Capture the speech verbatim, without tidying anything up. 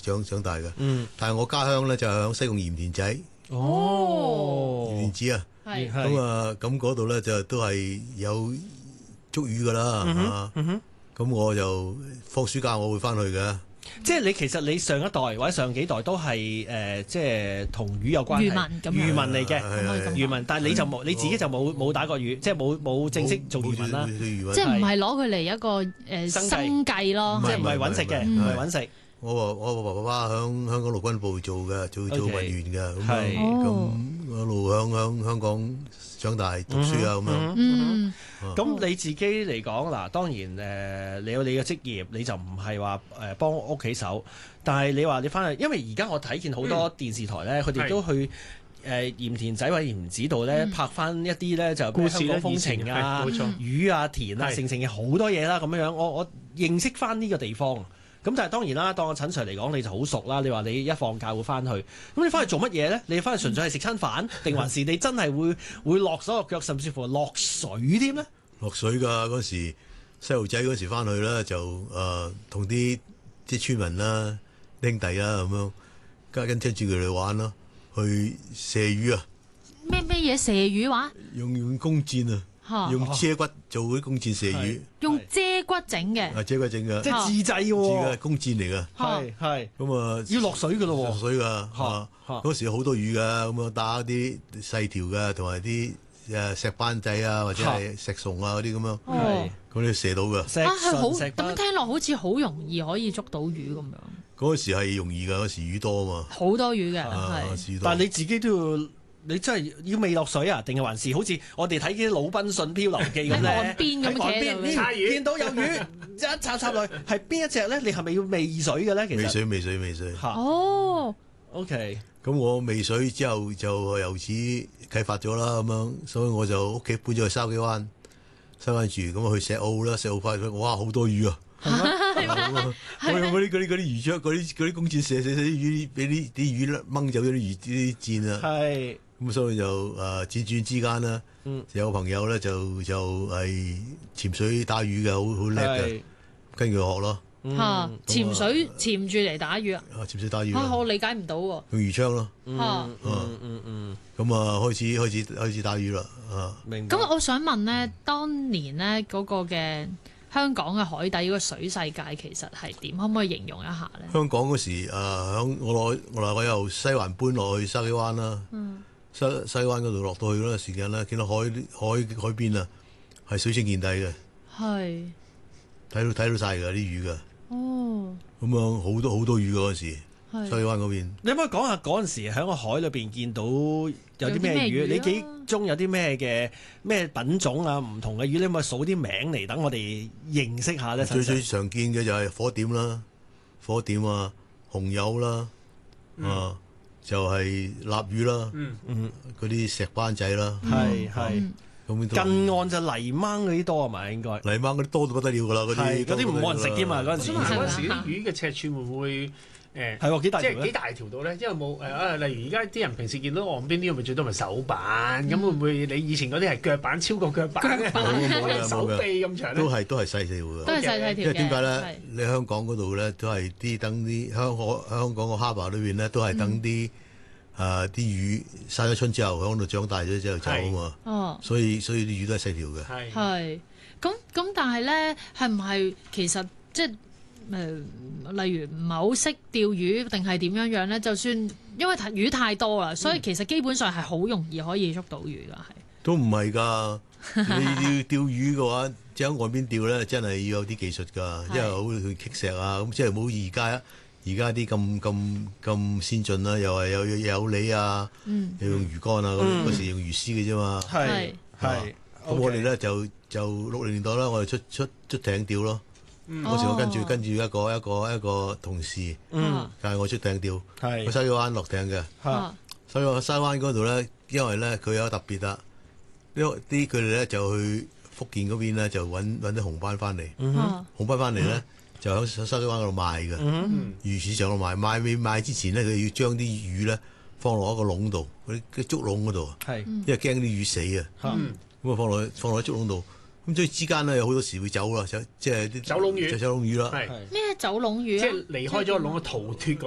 長長大嘅。 嗯， 但係我家鄉咧就係響西貢鹽田仔。 哦， 鹽田子啊， 係咁啊，咁嗰度咧就都係有捉魚噶啦， 嗯哼啊嗯哼， 咁我就放暑假我會翻去嘅。 即係你其實你上一代或者上幾代都係誒、呃，即係同魚有關係， 漁民咁樣漁民嚟嘅， 係係係漁民。但係你就冇，你自己就冇冇打過魚，即係冇冇正式做漁民啦， 冇冇做漁民即係唔係攞佢嚟一個誒生計生計咯唔， 即係唔係揾食嘅， 唔係唔係揾食。 我話我爸爸爸響香港陸軍部做嘅，做做 OK 文員嘅，咁係啊咁一路響響香港長大讀書啊咁樣。 嗯， 咁你自己嚟講嗱，當然誒、呃，你有你嘅職業，你就唔係話誒幫屋企手，但係你話你翻去，因為而家我睇見好多電視台咧，佢哋、 係都去誒鹽田仔或者鹽子度咧、 嗯拍翻一啲咧就故事咧香港風情啊、 以前係冇錯魚啊、田啊、 係成成嘅好多嘢啦咁樣樣，我我認識翻呢個地方。咁但係當然啦，當我陳 Sir 嚟講，你就好熟啦。你話你一放假會翻去，咁你翻去做乜嘢咧？你翻去純粹係食餐飯，定還是你真係會會落手落腳，甚至乎落水添咧？ 落水㗎嗰時，細路仔嗰時翻去咧就誒同啲啲村民啦、兄弟啦咁樣，跟跟跟住佢哋玩咯，去射魚啊， 咩咩嘢射魚話用用弓箭啊， 嚇， 用遮骨做嗰啲弓箭射魚， 用遮骨整嘅， 啊遮骨整嘅， 即係自製自喎嘅，弓箭嚟㗎。 係係咁啊要落水㗎咯喎。 落水㗎， 嚇啊嚇嗰時好多魚㗎，咁樣打啲細條嘅，同埋啲誒石斑仔啊，或者係石蟲啊嗰啲咁樣， 哦， 咁你射到㗎。 石啊係好筍石斑咁聽落好似好容易可以捉到魚咁樣， 嗰時係容易㗎，嗰時魚多啊好多魚嘅嘛，啊係。 魚多。 但係你自己都要，你真係要未落水啊？定係還是好似我哋睇啲《魯賓遜漂流記》咁咧？ 喺岸邊咁喺岸企喺度邊叉魚見到有魚，一插插落去，係邊一隻咧？你係咪要未水嘅咧？其實未水未水未水， 嚇哦， ，OK， 咁我未水之後就由此啟發咗啦，咁樣，所以我就屋企搬咗去筲箕灣，筲箕灣住，咁啊去石澳啦，石澳發覺哇好多魚啊！我用嗰啲嗰啲嗰啲魚槍，嗰啲嗰啲弓箭射射射啲魚，俾啲啲魚掹走咗啲魚啲箭啊！ 係咁所以就誒輾轉之間啦， 嗯有個朋友咧就就係潛水打魚嘅，好好叻嘅， 係跟住佢學咯， 嚇潛水潛住嚟打魚啊！ 啊潛水打魚嚇咯， 我理解唔到喎， 用魚槍咯， 嗯嚇嗯嗯嗯， 咁啊開始開始開始打魚啦，啊明白。 咁我想問咧，當年咧嗰個嘅香港嘅海底嗰個水世界其實係點？可唔可以形容一下咧？ 香港嗰時誒響我落我來我由西環搬落去筲箕灣啦， 嗯， 西西灣嗰度落到去嗰個時間咧，見到海海海邊啊係水清見底嘅， 係， 睇到睇到晒㗎啲魚㗎， 哦， 咁樣好多好多魚㗎嗰時， 係。 西灣嗰邊。 你可唔可以講下嗰陣時喺個海裏邊見到有啲咩魚？ 有啲咩魚啊你幾中有啲咩嘅咩品種啊？唔同嘅魚，你可唔可以數啲名嚟等我哋認識下咧？ 最最陳 Sir？ 常見嘅就係火點啦，火點啊，紅友啦，啊就係臘魚啦， 嗯嗯， 嗰啲石斑仔啦， 係係嗯咁都近岸就泥掹嗰啲多係咪應該？ 泥鯭嗰啲多到不得了噶啦，嗰啲係嗰啲唔冇人食添嘛嗰陣時咁啊， 係咪嗰陣時啲魚嘅尺寸會唔會誒？ 係喎幾大條咧？ 即係幾大條到咧？因為冇誒啊，例如而家啲人平時見到岸邊啲，咪最多咪手板，咁會唔會你以前嗰啲係腳板超過腳板嘅？ 腳板冇冇可能手嘅冇嘅臂咁長咧都？係都係細條嘅， 都係細細條嘅。 因為點解係咧？你香港嗰度咧都係啲等啲香港香港個 harbour 裏邊咧都係等啲誒啲魚生咗春之後喺度長大咗之後走啊嘛， 哦， 所以所以啲魚都係細條嘅。 係係。咁咁，但係咧，係唔係其實即係誒、呃例如唔係好識釣魚，定係點樣樣咧？就算因為魚太多啦，所以其實基本上係好容易可以捉到魚㗎，係。 都唔係㗎，你要釣魚嘅話，即喺岸邊釣咧，真係要有啲技術㗎，因為好去棘石啊，咁即係冇而家而家啲咁咁咁先進啦，又係有有有鯉啊， 嗯， 又用魚竿啊，嗰嗯嗰時用魚絲嘅啫嘛。 係係。 咁我哋咧就就六零年代啦，我哋出出出艇釣咯。 嗯嗰時我跟住哦跟住一個一個一個同事， 嗯但係我出艇釣， 係去西灣落艇嘅。 嚇啊所以我西灣嗰度咧，因為咧佢有特別啦，因為啲佢哋咧就去福建嗰邊咧就揾揾啲紅斑翻嚟， 嗯哼啊紅斑翻嚟咧就喺西灣嗰度賣嘅， 嗯哼嗯魚市場度賣，賣未賣之前咧佢要將啲魚咧放落一個籠度，嗰啲啲竹籠嗰度， 係因為驚啲魚死啊， 嚇嗯咁啊放落去放落喺竹籠度，咁所以之間咧有好多時會走啦，就即係啲走籠魚就走籠魚啦。 係係。 咩走籠魚啊？ 即係離開咗個籠嘅逃脱嗰